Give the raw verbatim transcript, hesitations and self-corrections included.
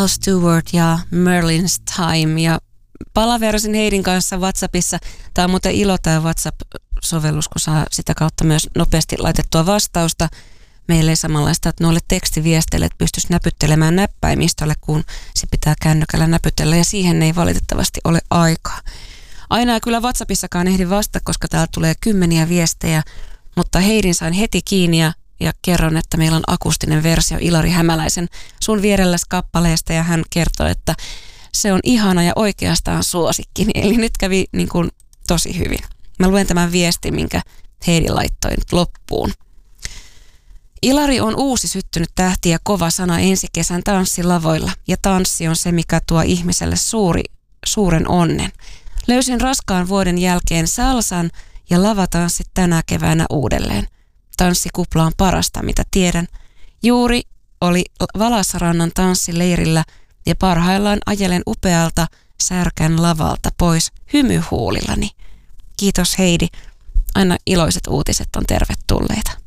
Al Stewart ja Merlin's Time. Ja palaverasin Heidin kanssa WhatsAppissa. Tämä on muuten ilo tämä WhatsApp-sovellus, kun saa sitä kautta myös nopeasti laitettua vastausta. Meillä ei samanlaista, että noille tekstiviesteille pystyisi näpyttelemään näppäimistölle, kun se pitää kännykällä näpytellä, ja siihen ei valitettavasti ole aikaa. Aina kyllä WhatsAppissakaan ehdi vastata, koska täältä tulee kymmeniä viestejä, mutta Heidin sain heti kiinni ja, ja kerron, että meillä on akustinen versio Ilari Hämäläisen Sun vierelläs kappaleesta, ja hän kertoo, että se on ihana ja oikeastaan suosikkini, eli nyt kävi niin kuin tosi hyvin. Mä luen tämän viestin, minkä Heidi laittoi nyt loppuun. Ilari on uusi syttynyt tähti ja kova sana ensi kesän tanssilavoilla, ja tanssi on se, mikä tuo ihmiselle suuri, suuren onnen. Löysin raskaan vuoden jälkeen salsan ja lavatanssit tänä keväänä uudelleen. Tanssikupla on parasta, mitä tiedän. Juuri oli Valasarannan tanssileirillä ja parhaillaan ajelen upealta Särkän lavalta pois hymyhuulillani. Kiitos Heidi. Aina iloiset uutiset on tervetulleita.